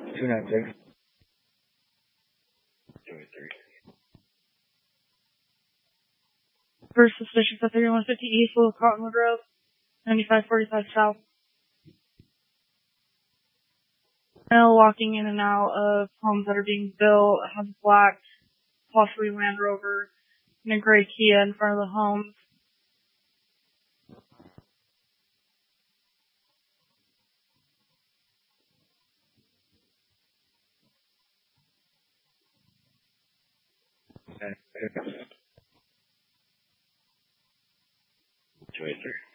296. 23. First suspicious at 3150 East, Little Cottonwood Road, 9545 South. Male walking in and out of homes that are being built, has a black, possibly Land Rover, and a gray Kia in front of the home. Okay. 23.